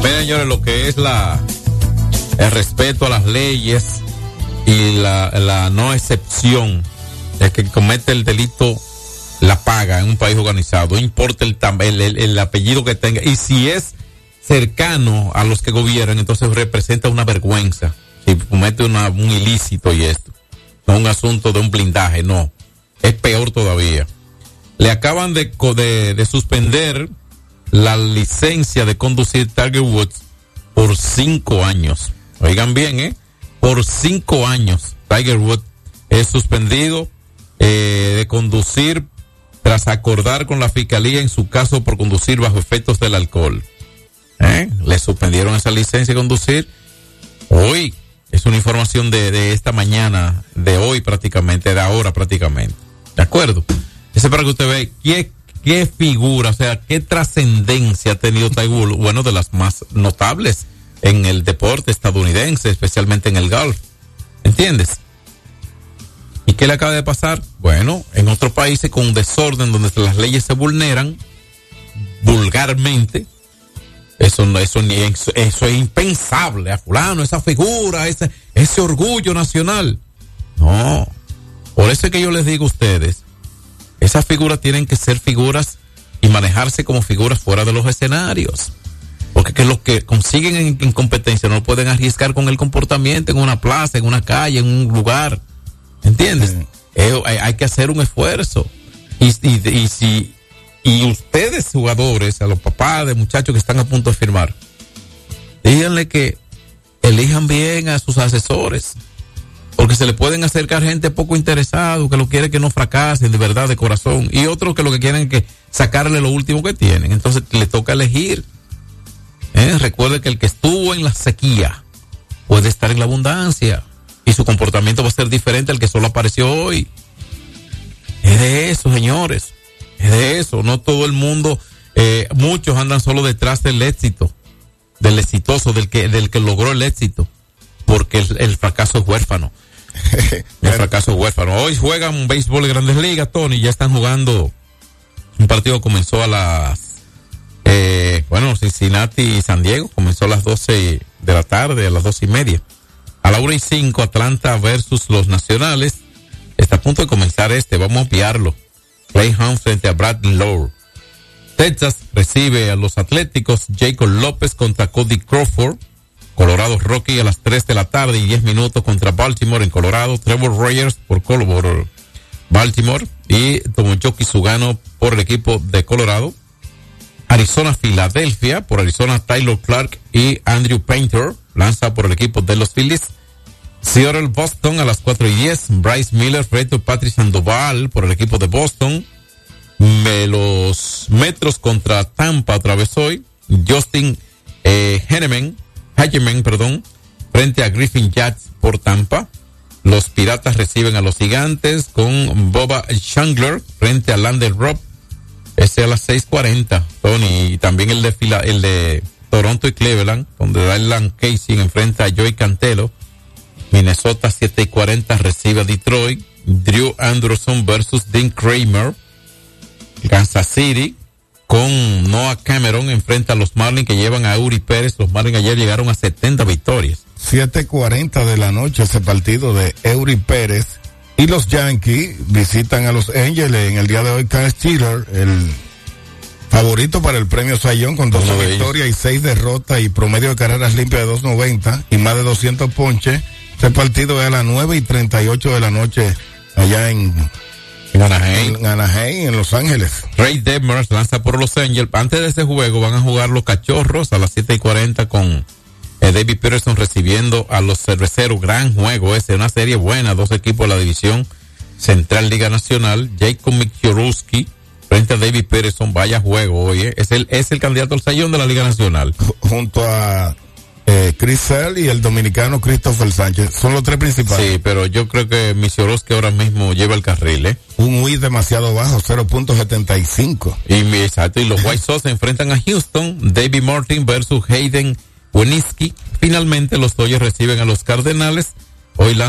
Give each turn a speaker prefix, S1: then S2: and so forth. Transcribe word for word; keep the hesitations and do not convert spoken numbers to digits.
S1: Miren, señores, lo que es la el respeto a las leyes y la, la no excepción de que comete el delito la paga en un país organizado, no importa el, el, el, el apellido que tenga, y si es cercano a los que gobiernan, entonces representa una vergüenza, si comete una, un ilícito y esto, no un asunto de un blindaje, no, es peor todavía. Le acaban de, de, de suspender la licencia de conducir Tiger Woods por cinco años, oigan bien, eh, por cinco años, Tiger Woods es suspendido eh, de conducir tras acordar con la fiscalía en su caso por conducir bajo efectos del alcohol. ¿Eh? Le suspendieron esa licencia de conducir. Hoy, es una información de, de esta mañana, de hoy prácticamente, de ahora prácticamente. ¿De acuerdo? Ese para que usted vea qué, qué figura, o sea, qué trascendencia ha tenido Tiger Woods, bueno, de las más notables en el deporte estadounidense, especialmente en el golf. ¿Entiendes? ¿Y qué le acaba de pasar? Bueno, en otros países con un desorden donde las leyes se vulneran vulgarmente, eso no, eso ni eso, eso es impensable. A fulano, esa figura, ese, ese orgullo nacional. No. Por eso es que yo les digo a ustedes, esas figuras tienen que ser figuras y manejarse como figuras fuera de los escenarios. Porque que los que consiguen en, en competencia no pueden arriesgar con el comportamiento en una plaza, en una calle, en un lugar. ¿Entiendes? Sí. Eh, hay, hay que hacer un esfuerzo. Y, y, y si y ustedes, jugadores, a los papás de muchachos que están a punto de firmar, díganle que elijan bien a sus asesores, porque se le pueden acercar gente poco interesada, que lo quiere que no fracasen de verdad, de corazón, y otros que lo que quieren es que sacarle lo último que tienen. Entonces le toca elegir. ¿Eh? Recuerde que el que estuvo en la sequía puede estar en la abundancia. Y su comportamiento va a ser diferente al que solo apareció hoy. Es de eso, señores. Es de eso. No todo el mundo, eh, muchos andan solo detrás del éxito, del exitoso, del que, del que logró el éxito. Porque el, el fracaso es huérfano. El fracaso es huérfano. Hoy juegan béisbol de Grandes Ligas, Tony. Ya están jugando. Un partido comenzó a las, eh, bueno, Cincinnati y San Diego. Comenzó a las doce de la tarde, a las doce y media. A la una y cinco, Atlanta versus los Nacionales. Está a punto de comenzar este. Vamos a enviarlo. Clay Hunt frente a Brad Lowe. Texas recibe a los Atléticos. Jacob López contra Cody Crawford. Colorado Rocky a las tres de la tarde y diez minutos contra Baltimore en Colorado. Trevor Rogers por Colorado, Baltimore. Y Tomoyoki Sugano por el equipo de Colorado. Arizona Filadelfia por Arizona, Tyler Clark y Andrew Painter lanza por el equipo de los Phillies. Seattle Boston a las cuatro y diez, Bryce Miller frente a Patrick Sandoval por el equipo de Boston. Me los Metros contra Tampa otra vez hoy. Justin eh, Henneman, Hageman, perdón, frente a Griffin Jacks por Tampa. Los Piratas reciben a los Gigantes con Boba Chandler frente a Lander Robb. Ese a las seis cuarenta, Tony, y también el de fila, el de Toronto y Cleveland, donde Dylan Casey enfrenta a Joey Cantelo. Minnesota siete y cuarenta recibe a Detroit. Drew Anderson versus Dean Kramer. Kansas City con Noah Cameron enfrenta a los Marlins que llevan a Eury Pérez. Los Marlins ayer llegaron a setenta victorias.
S2: siete cuarenta de la noche ese partido de Eury Pérez. Y los Yankees visitan a los Angels en el día de hoy. Kyle Schiller, el favorito para el premio Cy Young con doce victorias y seis derrotas y promedio de carreras limpias de dos noventa y más de doscientos ponches. Este partido es a las nueve y treinta y ocho de la noche allá en,
S1: en Anaheim.
S2: En Anaheim, en Los Ángeles.
S1: Ray Detmers lanza por los Angels. Antes de ese juego van a jugar los Cachorros a las siete y cuarenta con eh, David Peterson recibiendo a los Cerveceros. Gran juego ese, una serie buena, dos equipos de la división Central Liga Nacional. Jacob Mikiorowski frente a David Peterson, vaya juego hoy, ¿eh? es el es el candidato al sayón de la Liga Nacional.
S2: Junto a eh, Chris Sale y el dominicano Christopher Sánchez, son los tres principales.
S1: Sí, pero yo creo que Mikiorowski ahora mismo lleva el carril, ¿eh?
S2: Un whip demasiado bajo, cero punto setenta y cinco.
S1: Y, exacto, y los White Sox se enfrentan a Houston, David Martin versus Hayden Winiski. Finalmente los Dodgers reciben a los Cardenales. Hoy la